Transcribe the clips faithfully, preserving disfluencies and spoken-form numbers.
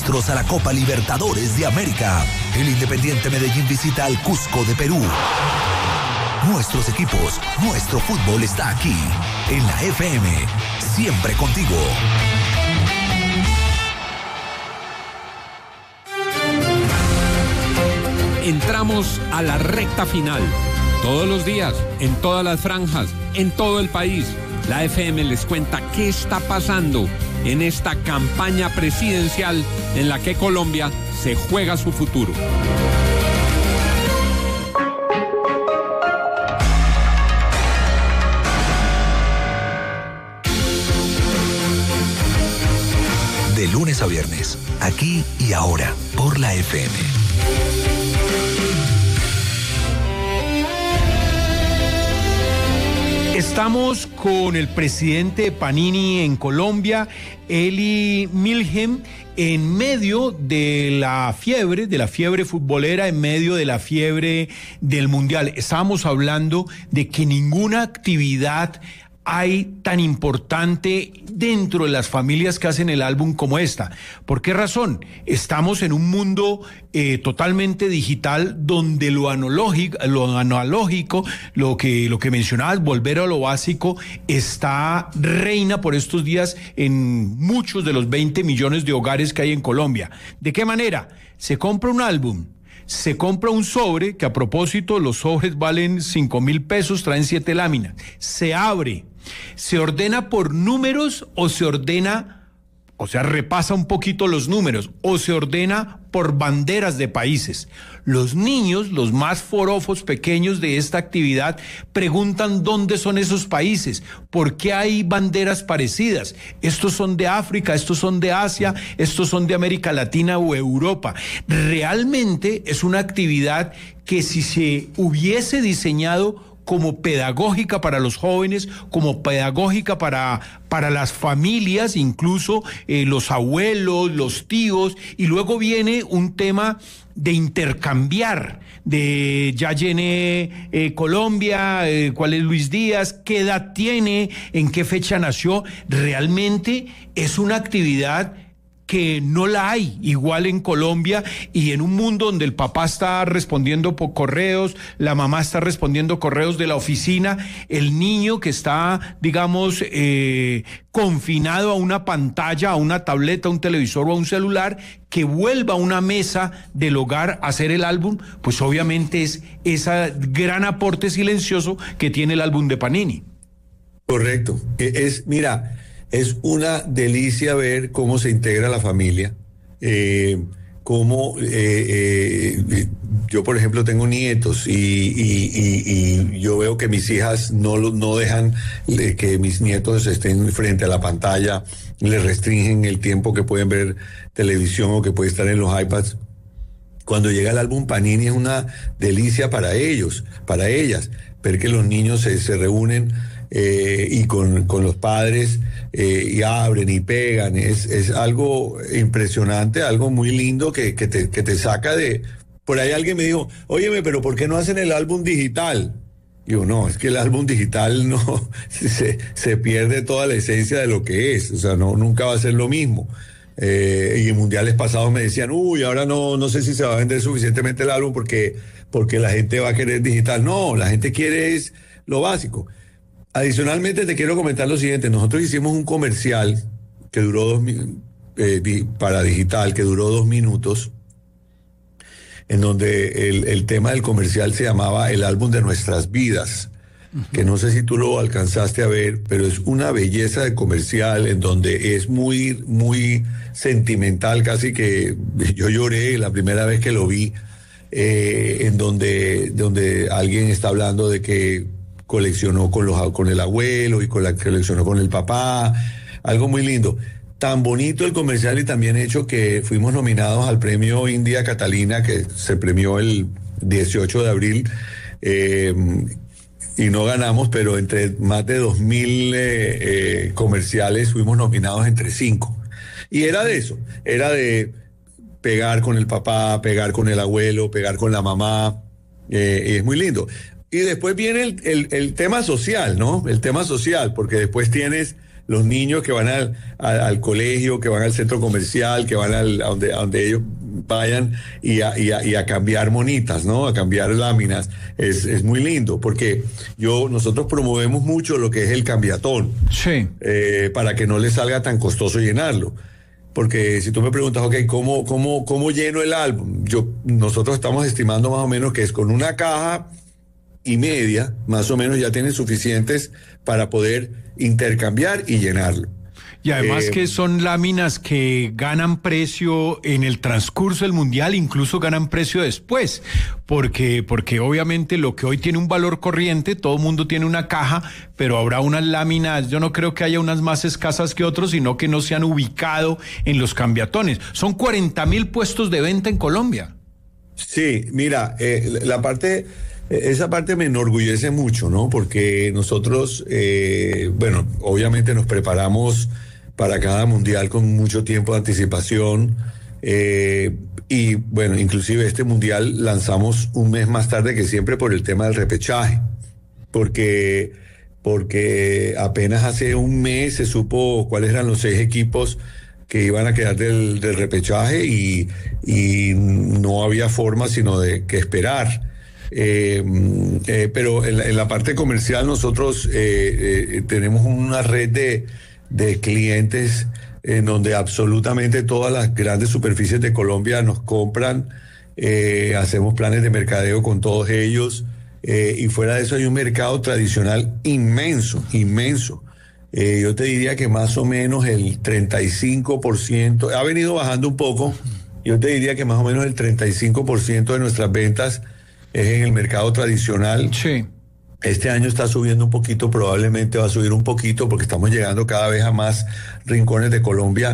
registros a la Copa Libertadores de América. El Independiente Medellín visita al Cusco de Perú. Nuestros equipos, nuestro fútbol está aquí, en la F M, siempre contigo. Entramos a la recta final. Todos los días, en todas las franjas, en todo el país, la F M les cuenta qué está pasando en esta campaña presidencial en la que Colombia se juega su futuro. De lunes a viernes, aquí y ahora, por la F M. Estamos con el presidente de Panini en Colombia, Eli Milhem, en medio de la fiebre, de la fiebre futbolera, en medio de la fiebre del Mundial. Estábamos hablando de que ninguna actividad hay tan importante dentro de las familias que hacen el álbum como esta. ¿Por qué razón? Estamos en un mundo eh, totalmente digital donde lo analógico, lo analógico, lo que, lo que mencionabas, volver a lo básico, está reina por estos días en muchos de los veinte millones de hogares que hay en Colombia. ¿De qué manera? Se compra un álbum, se compra un sobre, que a propósito los sobres valen cinco mil pesos, traen siete láminas, se abre, se ordena por números o se ordena, o sea, repasa un poquito los números, o se ordena por banderas de países. Los niños, los más forofos pequeños de esta actividad, preguntan dónde son esos países, por qué hay banderas parecidas. Estos son de África, estos son de Asia, estos son de América Latina o Europa. Realmente es una actividad que si se hubiese diseñado como pedagógica para los jóvenes, como pedagógica para, para las familias, incluso eh, los abuelos, los tíos, y luego viene un tema de intercambiar, de ya llené eh, Colombia, eh, cuál es Luis Díaz, qué edad tiene, en qué fecha nació. Realmente es una actividad que no la hay igual en Colombia, y en un mundo donde el papá está respondiendo por correos, la mamá está respondiendo correos de la oficina, el niño que está, digamos, eh, confinado a una pantalla, a una tableta, a un televisor o a un celular, que vuelva a una mesa del hogar a hacer el álbum, pues obviamente es ese gran aporte silencioso que tiene el álbum de Panini. Correcto. Es, mira... Es una delicia ver cómo se integra la familia, eh, cómo eh, eh, yo, por ejemplo, tengo nietos y, y, y, y yo veo que mis hijas no, no dejan que mis nietos estén frente a la pantalla, les restringen el tiempo que pueden ver televisión o que puede estar en los iPads. Cuando llega el álbum Panini es una delicia para ellos, para ellas, ver que los niños se, se reúnen Eh, y con, con los padres eh, y abren y pegan, es, es algo impresionante, algo muy lindo que, que, te, que te saca de... Por ahí alguien me dijo, óyeme, pero ¿por qué no hacen el álbum digital? Y yo, no, es que el álbum digital no, se, se pierde toda la esencia de lo que es, o sea, no, nunca va a ser lo mismo. Eh, y en mundiales pasados me decían, uy, ahora no, no sé si se va a vender suficientemente el álbum porque, porque la gente va a querer digital. No, la gente quiere es lo básico. Adicionalmente te quiero comentar lo siguiente, nosotros hicimos un comercial que duró dos eh, di, para digital, que duró dos minutos, en donde el, el tema del comercial se llamaba El álbum de nuestras vidas, uh-huh. que no sé si tú lo alcanzaste a ver, pero es una belleza de comercial en donde es muy, muy sentimental, casi que yo lloré la primera vez que lo vi, eh, en donde, donde alguien está hablando de que coleccionó con, los, con el abuelo y con la, coleccionó con el papá, algo muy lindo. Tan bonito el comercial y también hecho que fuimos nominados al premio India Catalina, que se premió el dieciocho de abril, eh, y no ganamos, pero entre más de dos mil eh, eh, comerciales fuimos nominados entre cinco. Y era de eso, era de pegar con el papá, pegar con el abuelo, pegar con la mamá, eh, y es muy lindo. Y después viene el, el, el tema social, ¿no? El tema social, porque después tienes los niños que van al, al, al colegio, que van al centro comercial, que van al, a, donde, a donde ellos vayan y a, y, a, y a cambiar monitas, ¿no? A cambiar láminas. Es, es muy lindo, porque yo, nosotros promovemos mucho lo que es el cambiatón. Sí. Eh, para que no les salga tan costoso llenarlo. Porque si tú me preguntas, ok, ¿cómo, cómo, cómo lleno el álbum? Yo, nosotros estamos estimando más o menos que es con una caja y media, más o menos ya tienen suficientes para poder intercambiar y llenarlo. Y además Eh, que son láminas que ganan precio en el transcurso del mundial, incluso ganan precio después, porque, porque obviamente lo que hoy tiene un valor corriente, todo el mundo tiene una caja, pero habrá unas láminas, yo no creo que haya unas más escasas que otros, sino que no se han ubicado en los cambiatones. Son cuarenta mil puestos de venta en Colombia. Sí, mira, eh, la parte, esa parte me enorgullece mucho, ¿no? Porque nosotros, eh, bueno, obviamente nos preparamos para cada mundial con mucho tiempo de anticipación, eh, y bueno, inclusive este mundial lanzamos un mes más tarde que siempre por el tema del repechaje, porque, porque apenas hace un mes se supo cuáles eran los seis equipos que iban a quedar del, del repechaje y, y no había forma sino de que esperar. Eh, eh, pero en la, en la parte comercial nosotros eh, eh, tenemos una red de, de clientes en donde absolutamente todas las grandes superficies de Colombia nos compran, eh, hacemos planes de mercadeo con todos ellos, eh, y fuera de eso hay un mercado tradicional inmenso, inmenso. Eh, yo te diría que más o menos el treinta y cinco por ciento, ha venido bajando un poco, yo te diría que más o menos el treinta y cinco por ciento de nuestras ventas es en el mercado tradicional. Sí. Este año está subiendo un poquito, probablemente va a subir un poquito porque estamos llegando cada vez a más rincones de Colombia,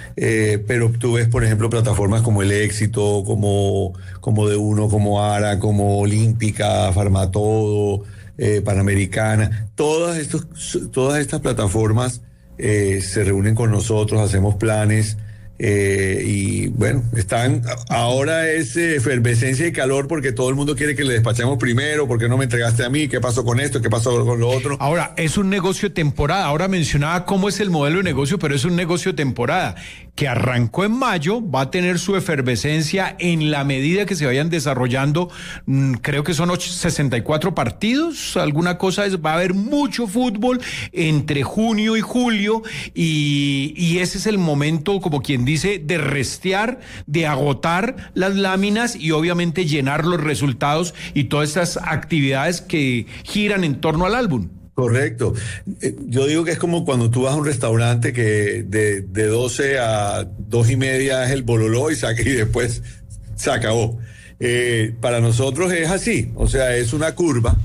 eh, pero tú ves, por ejemplo, plataformas como El Éxito, como, como De Uno, como Ara, como Olímpica, Farmatodo, eh, Panamericana, todas, estos, todas estas plataformas eh, se reúnen con nosotros, hacemos planes. Eh, y bueno, están, ahora es eh, efervescencia y calor porque todo el mundo quiere que le despachemos primero, porque no me entregaste a mí, qué pasó con esto, qué pasó con lo otro. Ahora, es un negocio temporada, ahora mencionaba cómo es el modelo de negocio, pero es un negocio temporada, que arrancó en mayo, va a tener su efervescencia en la medida que se vayan desarrollando, mmm, creo que son sesenta y cuatro partidos, alguna cosa es, va a haber mucho fútbol entre junio y julio, y, y ese es el momento, como quien dice, de restear, de agotar las láminas y obviamente llenar los resultados y todas estas actividades que giran en torno al álbum. Correcto. Eh, yo digo que es como cuando tú vas a un restaurante que de, de doce a dos y media es el bololó y, saca, y después se acabó. Eh, para nosotros es así, o sea, es una curva.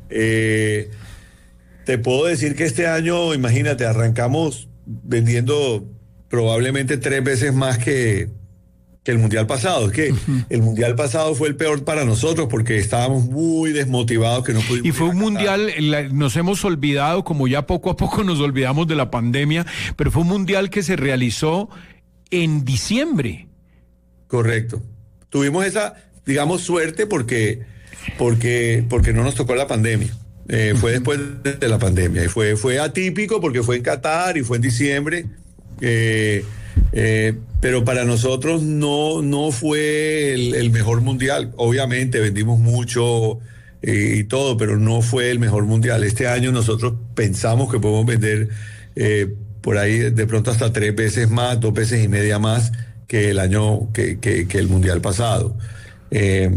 Eh, te puedo decir que este año, imagínate, arrancamos vendiendo probablemente tres veces más que, que el mundial pasado. Es que uh-huh. el mundial pasado fue el peor para nosotros porque estábamos muy desmotivados que no pudimos. Y fue un mundial, la, nos hemos olvidado, como ya poco a poco nos olvidamos de la pandemia, pero fue un mundial que se realizó en diciembre. Correcto. Tuvimos esa, digamos, suerte porque, porque, porque no nos tocó la pandemia. Eh, fue después de la pandemia y fue, fue atípico porque fue en Qatar y fue en diciembre. Eh, eh, pero para nosotros no, no fue el, el mejor mundial. Obviamente vendimos mucho eh, y todo, pero no fue el mejor mundial. Este año nosotros pensamos que podemos vender eh, por ahí de pronto hasta tres veces más, dos veces y media más que el año, que, que, que el mundial pasado. Eh,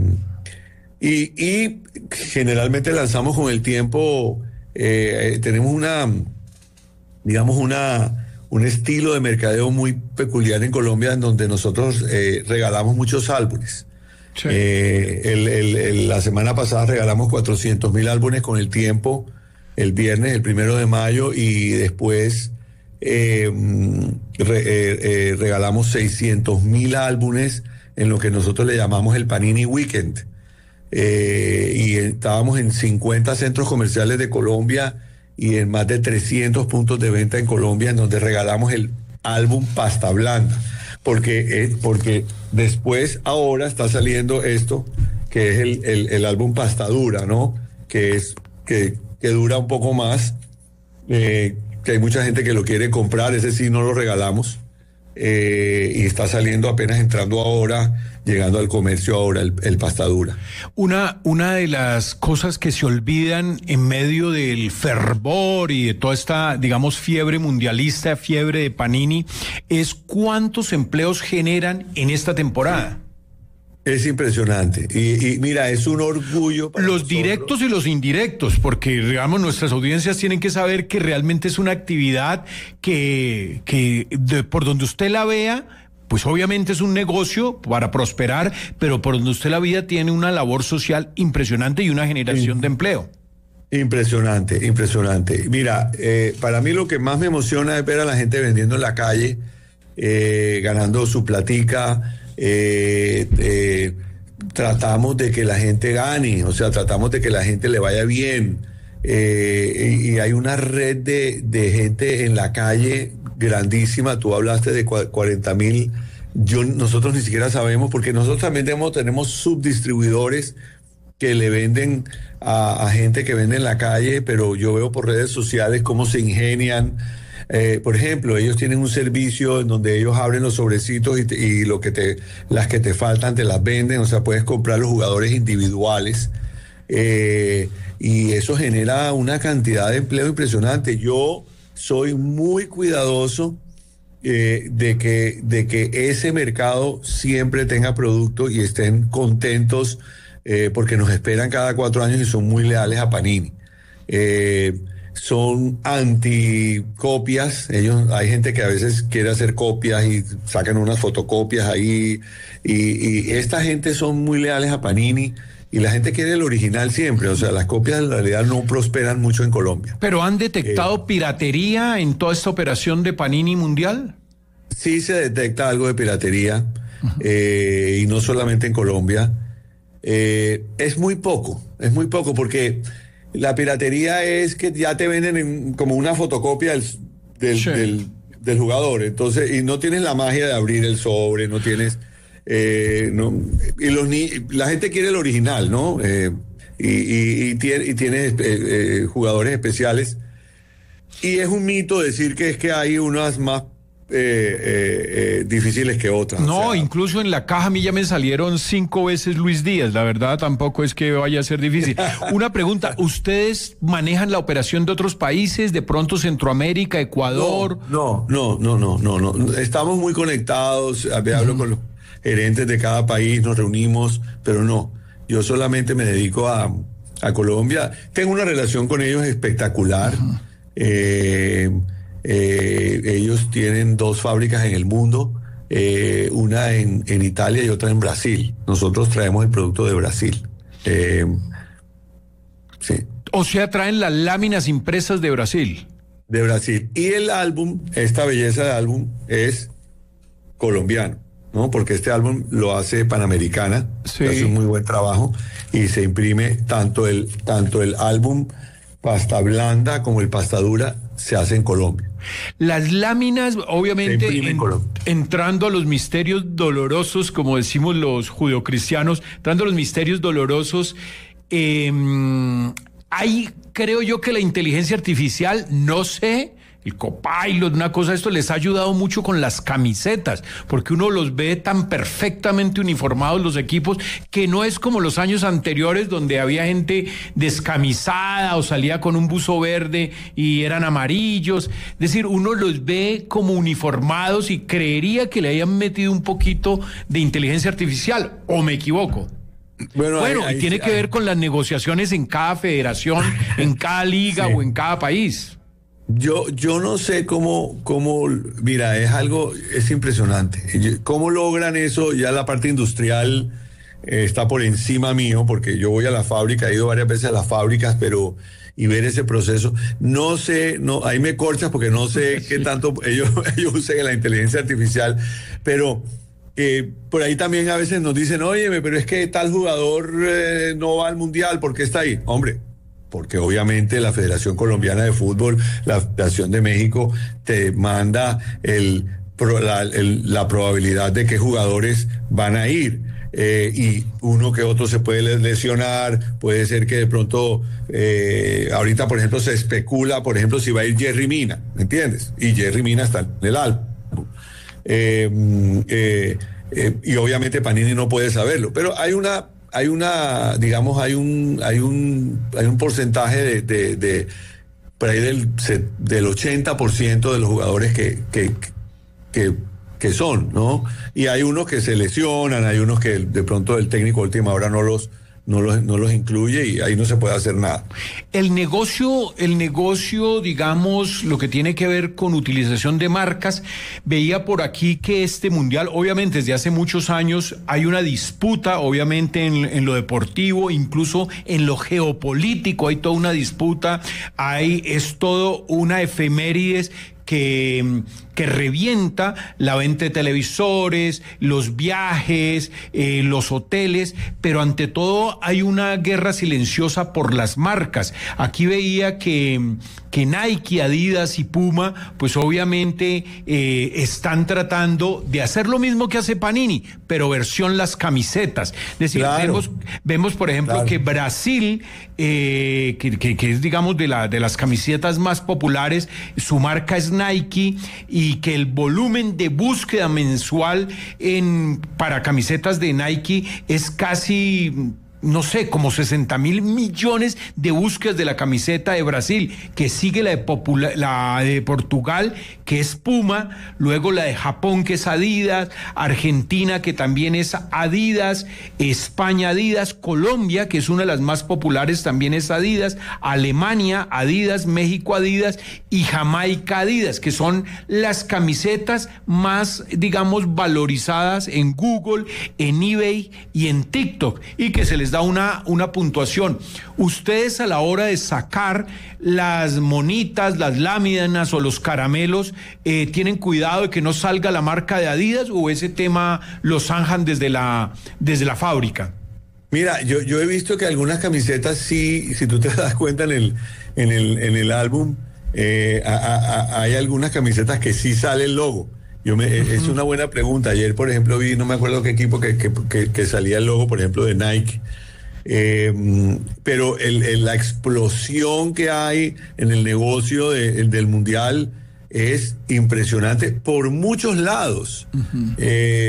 y, y generalmente lanzamos con el tiempo, eh, tenemos una, digamos una... un estilo de mercadeo muy peculiar en Colombia en donde nosotros eh, regalamos muchos álbumes. Sí. Eh, el, el, el, la semana pasada regalamos cuatrocientos mil álbumes con el tiempo, el viernes, el primero de mayo, y después eh, re, eh, eh, regalamos seiscientos mil álbumes en lo que nosotros le llamamos el Panini Weekend. Eh, y estábamos en cincuenta centros comerciales de Colombia y en más de trescientos puntos de venta en Colombia, en donde regalamos el álbum Pasta Blanda, porque, eh, porque después ahora está saliendo esto, que es el, el, el álbum Pasta Dura, ¿no? Que es, que, que dura un poco más, eh, que hay mucha gente que lo quiere comprar, ese sí no lo regalamos. Eh, y está saliendo apenas entrando ahora, llegando al comercio ahora, el, el pastadura. Una, una de las cosas que se olvidan en medio del fervor y de toda esta, digamos, fiebre mundialista, fiebre de Panini, es cuántos empleos generan en esta temporada. Es impresionante. Y, y mira, es un orgullo para los nosotros. Directos y los indirectos, porque, digamos, nuestras audiencias tienen que saber que realmente es una actividad que, que de, por donde usted la vea, pues obviamente es un negocio para prosperar, pero por donde usted la vea tiene una labor social impresionante y una generación sí. de empleo. Impresionante, impresionante. Mira, eh, para mí lo que más me emociona es ver a la gente vendiendo en la calle, eh, ganando su platica. Eh, eh, tratamos de que la gente gane, o sea, tratamos de que la gente le vaya bien, eh, y, y hay una red de, de gente en la calle grandísima. Tú hablaste de cuarenta mil, yo, nosotros ni siquiera sabemos, porque nosotros también tenemos, tenemos subdistribuidores que le venden a, a gente que vende en la calle, pero yo veo por redes sociales cómo se ingenian. Eh, por ejemplo, ellos tienen un servicio en donde ellos abren los sobrecitos y, te, y lo que te, las que te faltan te las venden, o sea, puedes comprar los jugadores individuales, eh, y eso genera una cantidad de empleo impresionante. Yo soy muy cuidadoso eh, de que, de que ese mercado siempre tenga producto y estén contentos, eh, porque nos esperan cada cuatro años y son muy leales a Panini. Eh, son anticopias. Ellos, hay gente que a veces quiere hacer copias y sacan unas fotocopias ahí, y, y esta gente son muy leales a Panini, y la gente quiere el original siempre. O sea, las copias en realidad no prosperan mucho en Colombia. ¿Pero han detectado eh, piratería en toda esta operación de Panini Mundial? Sí se detecta algo de piratería, uh-huh. eh, y no solamente en Colombia. Eh, es muy poco, es muy poco, porque la piratería es que ya te venden en, como una fotocopia del, del, sí. del, del jugador, entonces, y no tienes la magia de abrir el sobre, no tienes, eh, no, y los ni, la gente quiere el original, ¿no? Eh, y, y, y tiene, y tiene eh, eh, jugadores especiales, y es un mito decir que es que hay unas más Eh, eh, eh, difíciles que otras. No, o sea, incluso en la caja a mí ya me salieron cinco veces Luis Díaz, la verdad tampoco es que vaya a ser difícil. Una pregunta, ¿ustedes manejan la operación de otros países, de pronto Centroamérica, Ecuador? No, no, no, no, no, no, no. Estamos muy conectados, hablo uh-huh. con los gerentes de cada país, nos reunimos, pero no, yo solamente me dedico a, a Colombia. Tengo una relación con ellos espectacular. Uh-huh. eh Eh, ellos tienen dos fábricas en el mundo, eh, una en, en Italia y otra en Brasil. Nosotros traemos el producto de Brasil. Eh, sí. O sea, traen las láminas impresas de Brasil. De Brasil. Y el álbum, esta belleza de álbum es colombiano, ¿no? Porque este álbum lo hace Panamericana, sí. hace un muy buen trabajo, y se imprime tanto el, tanto el álbum pasta blanda como el pasta dura, se hace en Colombia. Las láminas, obviamente, en, entrando a los misterios dolorosos, como decimos los judeocristianos, entrando a los misterios dolorosos, eh, hay, creo yo que la inteligencia artificial, no sé, el Copilot, una cosa de esto, les ha ayudado mucho con las camisetas, porque uno los ve tan perfectamente uniformados los equipos, que no es como los años anteriores donde había gente descamisada o salía con un buzo verde y eran amarillos. Es decir, uno los ve como uniformados y creería que le hayan metido un poquito de inteligencia artificial, ¿o me equivoco? Bueno, bueno ahí, ahí, tiene ahí, que ahí. ver con las negociaciones en cada federación, en cada liga sí. o en cada país. Yo, yo no sé cómo, cómo, mira, es algo, es impresionante. ¿Cómo logran eso? Ya la parte industrial eh, está por encima mío, porque yo voy a la fábrica, he ido varias veces a las fábricas, pero, y ver ese proceso, no sé, no, ahí me corchas porque no sé sí. qué tanto ellos, ellos usen la inteligencia artificial, pero eh, por ahí también a veces nos dicen, óyeme, pero es que tal jugador eh, no va al mundial, ¿por qué está ahí? Hombre, porque obviamente la Federación Colombiana de Fútbol, la Federación de México, te manda el pro, la, el, la probabilidad de qué jugadores van a ir. Eh, y uno que otro se puede lesionar, puede ser que de pronto, eh, ahorita por ejemplo se especula, por ejemplo, si va a ir Jerry Mina, ¿me entiendes? Y Jerry Mina está en el álbum. Eh, eh, eh, y obviamente Panini no puede saberlo, pero hay una, hay una, digamos, hay un, hay un, hay un porcentaje de, de, de por ahí del, del ochenta por ciento de los jugadores que, que, que que son, ¿no? Y hay unos que se lesionan, hay unos que de pronto el técnico a última hora no los, no los, no los incluye y ahí no se puede hacer nada. El negocio, el negocio, digamos, lo que tiene que ver con utilización de marcas, veía por aquí que este mundial, obviamente desde hace muchos años, hay una disputa, obviamente en, en lo deportivo, incluso en lo geopolítico, hay toda una disputa, hay, es todo una efemérides que, que revienta la venta de televisores, los viajes, eh, los hoteles, pero ante todo hay una guerra silenciosa por las marcas. Aquí veía que, que Nike, Adidas y Puma, pues obviamente eh, están tratando de hacer lo mismo que hace Panini, pero versión las camisetas. Es decir, claro. vemos, vemos por ejemplo claro. que Brasil, eh, que, que, que es digamos de, la, de las camisetas más populares, su marca es Nike, y que el volumen de búsqueda mensual en para camisetas de Nike es casi, no sé, como sesenta mil millones de búsquedas de la camiseta de Brasil, que sigue la de, Popula- la de Portugal, que es Puma, luego la de Japón, que es Adidas, Argentina, que también es Adidas, España Adidas, Colombia, que es una de las más populares, también es Adidas, Alemania Adidas, México Adidas y Jamaica Adidas, que son las camisetas más, digamos, valorizadas en Google, en eBay y en TikTok, y que se les da una, una puntuación. Ustedes a la hora de sacar las monitas, las láminas o los caramelos, eh, ¿tienen cuidado de que no salga la marca de Adidas o ese tema lo zanjan desde la, desde la fábrica? Mira, yo, yo he visto que algunas camisetas sí, si tú te das cuenta en el, en el, en el álbum, eh, a, a, a, hay algunas camisetas que sí sale el logo. Yo me, uh-huh. Es una buena pregunta. Ayer, por ejemplo, vi, no me acuerdo qué equipo que, que, que, que salía el logo, por ejemplo, de Nike. Eh, pero el, el, la explosión que hay en el negocio de, el, del mundial es impresionante por muchos lados. Uh-huh. eh,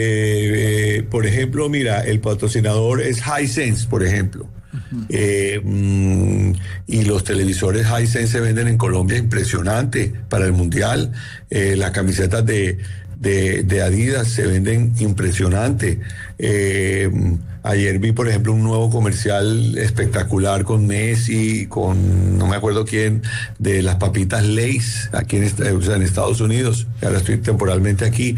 eh, por ejemplo, mira, el patrocinador es Hisense, por ejemplo. Uh-huh. eh, mm, y los televisores Hisense se venden en Colombia impresionante para el mundial. Eh, las camisetas de, de, de Adidas se venden impresionante. Eh, ayer vi, por ejemplo, un nuevo comercial espectacular con Messi, con no me acuerdo quién, de las papitas Lay's aquí en, o sea, en Estados Unidos. Ahora estoy temporalmente aquí.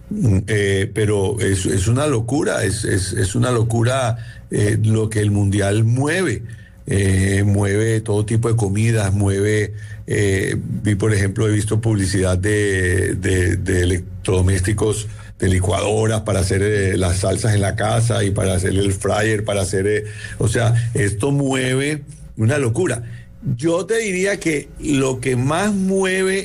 Eh, pero es, es una locura, es, es, es una locura eh, lo que el mundial mueve. Eh, mueve todo tipo de comidas, mueve, eh, vi por ejemplo, he visto publicidad de, de, de electrodomésticos, de licuadoras para hacer eh, las salsas en la casa y para hacer el fryer, para hacer, eh, o sea, esto mueve una locura. Yo te diría que lo que más mueve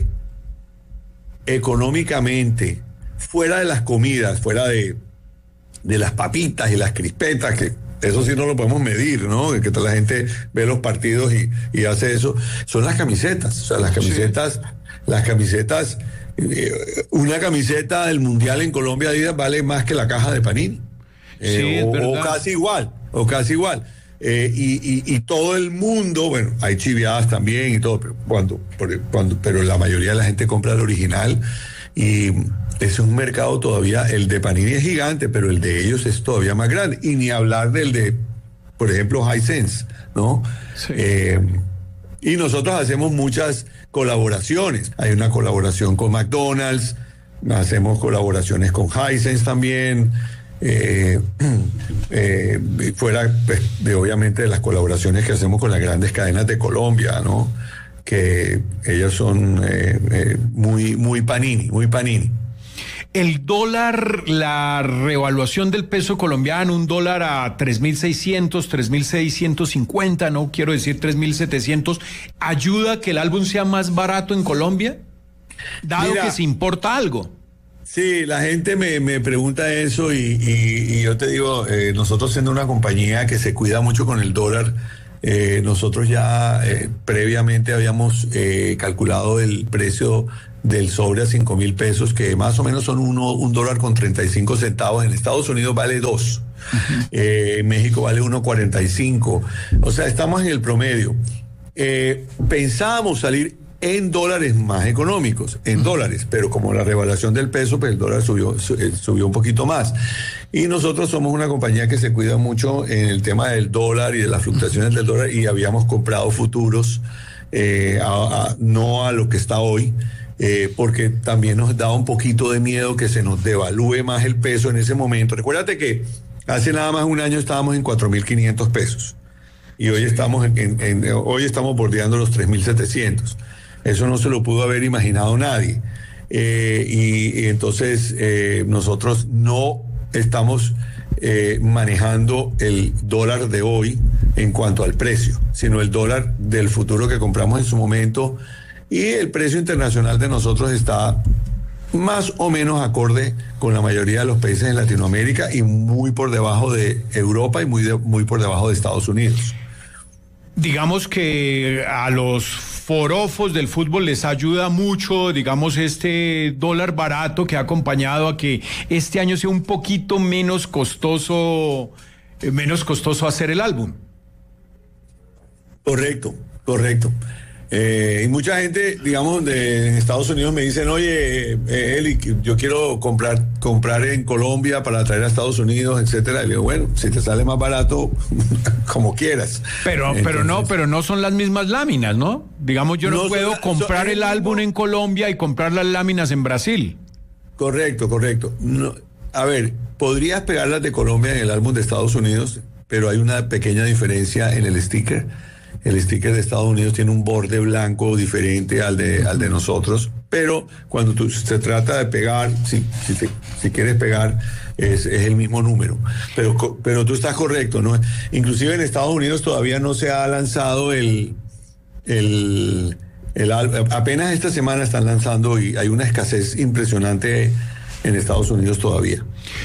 económicamente, fuera de las comidas, fuera de, de las papitas y las crispetas, que eso sí no lo podemos medir, ¿no? Que la gente ve los partidos y, y hace eso. Son las camisetas, o sea, las camisetas, sí. las camisetas, eh, una camiseta del Mundial en Colombia Adidas vale más que la caja de Panini. Eh, sí, o, es verdad. o casi igual, o casi igual. Eh, y, y, y todo el mundo, bueno, hay chiviadas también y todo, pero cuando, cuando, pero la mayoría de la gente compra el original y es un mercado todavía, el de Panini es gigante, pero el de ellos es todavía más grande. Y ni hablar del de, por ejemplo, Hisense, ¿no? Sí. Eh, y nosotros hacemos muchas colaboraciones. Hay una colaboración con McDonald's, hacemos colaboraciones con Hisense también. Eh, eh, fuera pues, de obviamente de las colaboraciones que hacemos con las grandes cadenas de Colombia, ¿no? Que ellas son eh, eh, muy, muy Panini, muy Panini. El dólar, la revaluación del peso colombiano, un dólar a tres mil seiscientos, tres mil seiscientos cincuenta, no quiero decir tres mil setecientos, ¿ayuda a que el álbum sea más barato en Colombia? Dado Mira, que se importa algo. Sí, la gente me, me pregunta eso y, y, y yo te digo, eh, nosotros siendo una compañía que se cuida mucho con el dólar, eh, nosotros ya eh, previamente habíamos eh, calculado el precio del sobre a cinco mil pesos, que más o menos son uno, un dólar con treinta y cinco centavos. En Estados Unidos vale dos. Uh-huh. eh, en México vale uno cuarenta y cinco. O sea, estamos en el promedio. Eh, pensábamos salir en dólares más económicos, en dólares, pero como la revaluación del peso, pues el dólar subió, subió un poquito más. Y nosotros somos una compañía que se cuida mucho en el tema del dólar y de las fluctuaciones del dólar, y habíamos comprado futuros, eh, a, a, no a lo que está hoy, eh, porque también nos daba un poquito de miedo que se nos devalúe más el peso en ese momento. Recuérdate que hace nada más un año estábamos en cuatro mil quinientos pesos, y hoy estamos, en, en, en, hoy estamos bordeando los tres mil setecientos. Eso no se lo pudo haber imaginado nadie. Eh, y, y entonces eh, nosotros no estamos eh, manejando el dólar de hoy en cuanto al precio, sino el dólar del futuro que compramos en su momento, y el precio internacional de nosotros está más o menos acorde con la mayoría de los países en Latinoamérica y muy por debajo de Europa y muy, de, muy por debajo de Estados Unidos. Digamos que a los forofos del fútbol les ayuda mucho, digamos, este dólar barato que ha acompañado a que este año sea un poquito menos costoso, eh, menos costoso hacer el álbum. Correcto, correcto. Eh, y mucha gente, digamos, de en Estados Unidos me dicen, oye, eh, Eli, yo quiero comprar comprar en Colombia para traer a Estados Unidos, etcétera. Y le digo, bueno, si te sale más barato, como quieras. Pero, Entonces, pero no, pero no son las mismas láminas, ¿no? Digamos, yo no, no puedo son, comprar son el, el álbum mismo... en Colombia y comprar las láminas en Brasil. Correcto, correcto. No, a ver, podrías pegarlas de Colombia en el álbum de Estados Unidos, pero hay una pequeña diferencia en el sticker. El sticker de Estados Unidos tiene un borde blanco diferente al de, al de nosotros, pero cuando tú, se trata de pegar, si, si, te, si quieres pegar, es, es el mismo número. Pero, pero tú estás correcto, ¿no? Inclusive en Estados Unidos todavía no se ha lanzado el, el, el, apenas esta semana están lanzando, y hay una escasez impresionante en Estados Unidos todavía.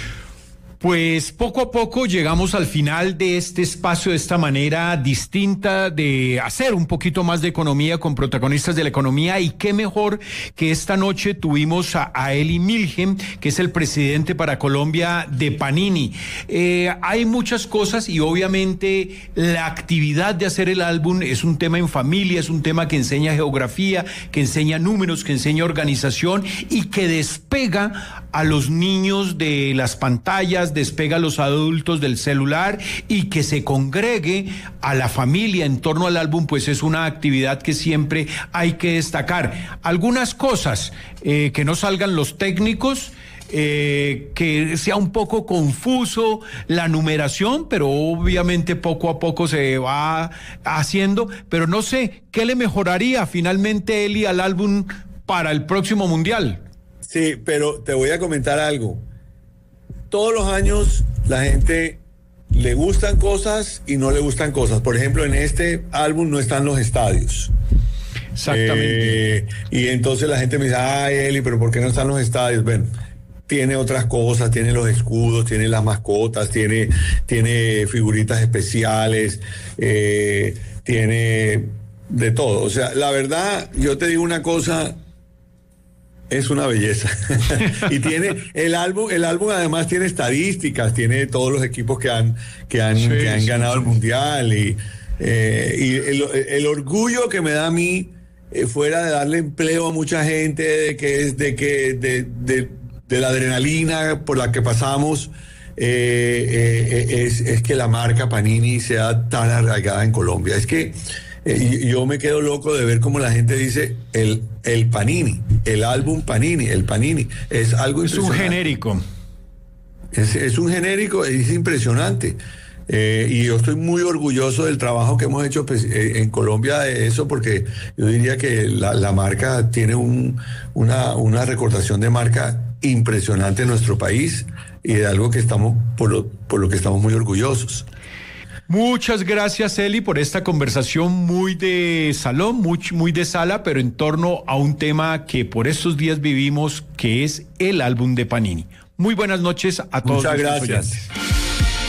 Pues poco a poco llegamos al final de este espacio, de esta manera distinta de hacer un poquito más de economía con protagonistas de la economía, y qué mejor que esta noche tuvimos a, a Eli Milhem, que es el presidente para Colombia de Panini. Eh, hay muchas cosas, y obviamente la actividad de hacer el álbum es un tema en familia, es un tema que enseña geografía, que enseña números, que enseña organización, y que despega a los niños de las pantallas, despega a los adultos del celular, y que se congregue a la familia en torno al álbum, pues es una actividad que siempre hay que destacar. Algunas cosas, eh, que no salgan los técnicos, eh, que sea un poco confuso la numeración, pero obviamente poco a poco se va haciendo, pero no sé, ¿qué le mejoraría finalmente, Eli, al álbum para el próximo Mundial? Sí, pero te voy a comentar algo. Todos los años la gente le gustan cosas y no le gustan cosas. Por ejemplo, en este álbum no están los estadios. Exactamente. Eh, y entonces la gente me dice, ay, Eli, pero ¿por qué no están los estadios? Bueno, tiene otras cosas, tiene los escudos, tiene las mascotas, tiene, tiene figuritas especiales, eh, tiene de todo. O sea, la verdad, yo te digo una cosa... Es una belleza. Y tiene el álbum, el álbum además tiene estadísticas, tiene todos los equipos que han, que han, sí, que han sí, ganado sí. el mundial, y, eh, y el, el orgullo que me da a mí, eh, fuera de darle empleo a mucha gente, de que es de que de, de, de la adrenalina por la que pasamos, eh, eh, es, es que la marca Panini sea tan arraigada en Colombia. Es que Eh, yo me quedo loco de ver cómo la gente dice el, el Panini, el álbum Panini, el Panini. Es algo impresionante. Es un genérico. Es, es un genérico, es impresionante. Eh, y yo estoy muy orgulloso del trabajo que hemos hecho, pues, eh, en Colombia de eso, porque yo diría que la, la marca tiene un, una, una recordación de marca impresionante en nuestro país, y de algo que estamos, por lo, por lo que estamos muy orgullosos. Muchas gracias, Eli, por esta conversación muy de salón, muy, muy de sala, pero en torno a un tema que por estos días vivimos, que es el álbum de Panini. Muy buenas noches a todos. Muchas gracias. Oyentes.